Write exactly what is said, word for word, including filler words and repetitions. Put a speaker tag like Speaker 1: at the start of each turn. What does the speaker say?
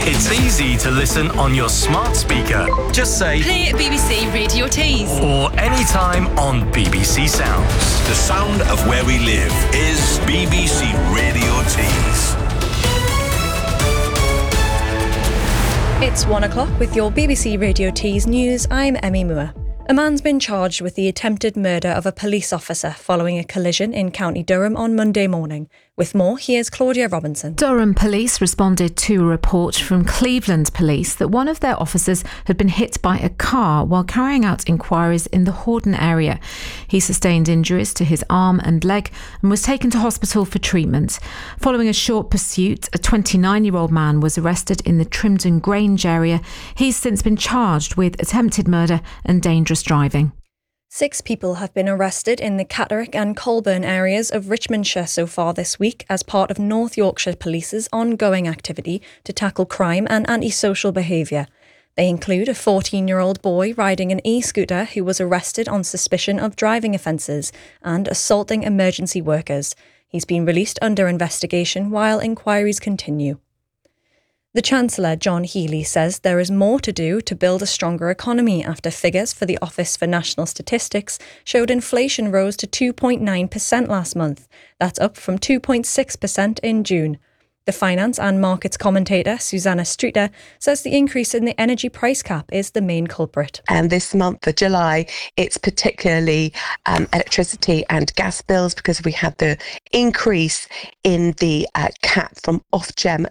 Speaker 1: It's easy to listen on your smart speaker. Just say
Speaker 2: play B B C Radio Tees
Speaker 1: or anytime on B B C Sounds.
Speaker 3: The sound of where we live is B B C Radio Tees.
Speaker 4: It's one o'clock with your B B C Radio Tees news. I'm Emmy Moore. A man's been charged with the attempted murder of a police officer following a collision in County Durham on Monday morning. With more, here's Claudia Robinson.
Speaker 5: Durham police responded to a report from Cleveland police that one of their officers had been hit by a car while carrying out inquiries in the Hordern area. He sustained injuries to his arm and leg and was taken to hospital for treatment. Following a short pursuit, a twenty-nine-year-old man was arrested in the Trimdon Grange area. He's since been charged with attempted murder and dangerous driving.
Speaker 4: Six people have been arrested in the Catterick and Colburn areas of Richmondshire so far this week as part of North Yorkshire Police's ongoing activity to tackle crime and antisocial behaviour. They include a fourteen-year-old boy riding an e-scooter who was arrested on suspicion of driving offences and assaulting emergency workers. He's been released under investigation while inquiries continue. The Chancellor, John Healey, says there is more to do to build a stronger economy after figures for the Office for National Statistics showed inflation rose to two point nine percent last month. That's up from two point six percent in June. The finance and markets commentator, Susanna Streeter, says the increase in the energy price cap is the main culprit.
Speaker 6: And this month of July, it's particularly um, electricity and gas bills because we had the increase in the uh, cap from Ofgem